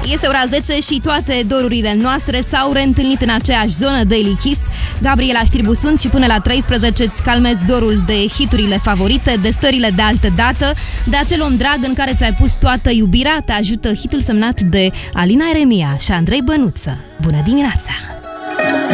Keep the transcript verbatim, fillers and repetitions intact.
Este ora zece și toate dorurile noastre s-au reîntâlnit în aceeași zonă. Daily Kiss. Gabriela Știrbu sunt și până la treisprezece îți calmezi dorul de hiturile favorite, de stările de altă dată, de acel om drag în care ți-ai pus toată iubirea. Te ajută hitul semnat de Alina Eremia și Andrei Bănuță. Bună dimineața!